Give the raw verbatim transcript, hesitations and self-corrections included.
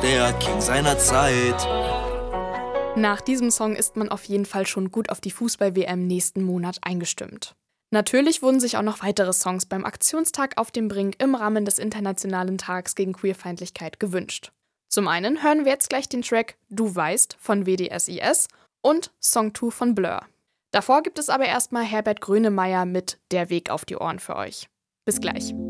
der King seiner Zeit. Nach diesem Song ist man auf jeden Fall schon gut auf die Fußball-W M nächsten Monat eingestimmt. Natürlich wurden sich auch noch weitere Songs beim Aktionstag auf dem Brink im Rahmen des Internationalen Tags gegen Queerfeindlichkeit gewünscht. Zum einen hören wir jetzt gleich den Track Du weißt von W D S I S und Song zwei von Blur. Davor gibt es aber erstmal Herbert Grönemeyer mit Der Weg auf die Ohren für euch. Bis gleich.